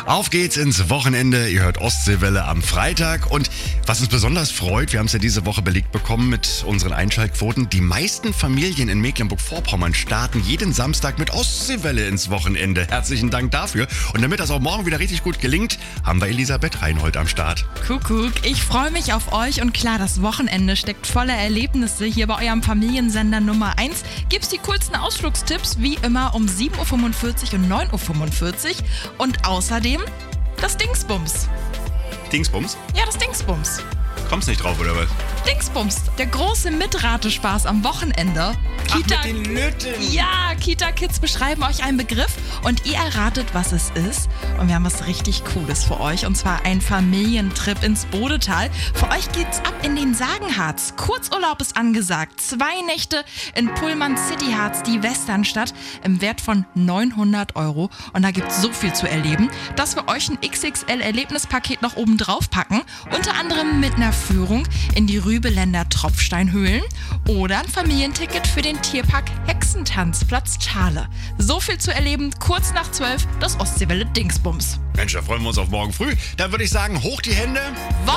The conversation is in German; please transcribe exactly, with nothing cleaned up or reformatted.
Auf geht's ins Wochenende. Ihr hört Ostseewelle am Freitag. Und was uns besonders freut, wir haben es ja diese Woche belegt bekommen mit unseren Einschaltquoten. Die meisten Familien in Mecklenburg-Vorpommern starten jeden Samstag mit Ostseewelle ins Wochenende. Herzlichen Dank dafür. Und damit das auch morgen wieder richtig gut gelingt, haben wir Elisabeth Reinhold am Start. Kuckuck, ich freue mich auf euch. Und klar, das Wochenende steckt voller Erlebnisse. Hier bei eurem Familiensender Nummer eins gibt's die coolsten Ausflugstipps, wie immer um sieben Uhr fünfundvierzig und neun Uhr fünfundvierzig. Und außerdem das Dingsbums. Dingsbums? Ja, das Dingsbums. Kommst nicht drauf, oder was? Dingsbums, der große Mitratespaß am Wochenende. Ach, mit den Lütten. Ja, Kita-Kids beschreiben euch einen Begriff und ihr erratet, was es ist. Und wir haben was richtig Cooles für euch, und zwar ein Familientrip ins Bodetal. Für euch geht's ab in den Sagenharz. Kurzurlaub ist angesagt. Zwei Nächte in Pullman City Harz, die Westernstadt, im Wert von neunhundert Euro. Und da gibt's so viel zu erleben, dass wir euch ein X X L-Erlebnispaket noch oben drauf packen. Unter anderem mit einer Führung in die Rübeländer Tropfsteinhöhlen oder ein Familienticket für den Tierpark Hexentanzplatz Thale. So viel zu erleben, kurz nach zwölf, das Ostseewelle Dingsbums. Mensch, da freuen wir uns auf morgen früh. Dann würde ich sagen, hoch die Hände. Wochenende